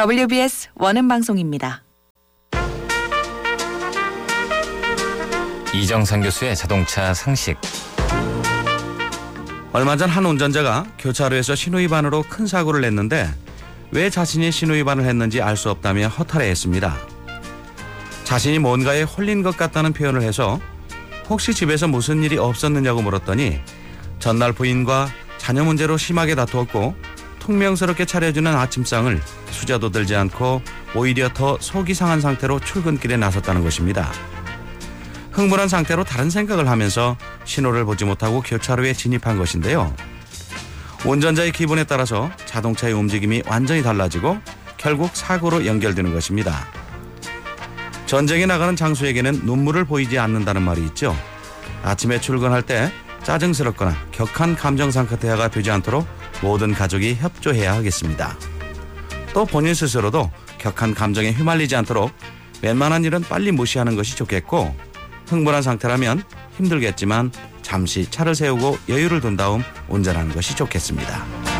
WBS 원음 방송입니다. 이정상 교수의 자동차 상식. 얼마 전 한 운전자가 교차로에서 신호위반으로 큰 사고를 냈는데 왜 자신이 신호위반을 했는지 알 수 없다며 허탈해했습니다. 자신이 뭔가에 홀린 것 같다는 표현을 해서 혹시 집에서 무슨 일이 없었느냐고 물었더니 전날 부인과 자녀 문제로 심하게 다투었고 퉁명스럽게 차려주는 아침상을 수저도 들지 않고 오히려 더 속이 상한 상태로 출근길에 나섰다는 것입니다. 흥분한 상태로 다른 생각을 하면서 신호를 보지 못하고 교차로에 진입한 것인데요. 운전자의 기분에 따라서 자동차의 움직임이 완전히 달라지고 결국 사고로 연결되는 것입니다. 전쟁에 나가는 장수에게는 눈물을 보이지 않는다는 말이 있죠. 아침에 출근할 때 짜증스럽거나 격한 감정 상태가 되지 않도록 모든 가족이 협조해야 하겠습니다. 또 본인 스스로도 격한 감정에 휘말리지 않도록 웬만한 일은 빨리 무시하는 것이 좋겠고, 흥분한 상태라면 힘들겠지만 잠시 차를 세우고 여유를 둔 다음 운전하는 것이 좋겠습니다.